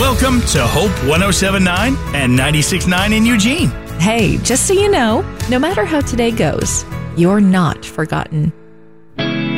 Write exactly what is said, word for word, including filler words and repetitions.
Welcome to Hope one oh seven point nine and ninety-six point nine in Eugene. Hey, just so you know, no matter how today goes, you're not forgotten.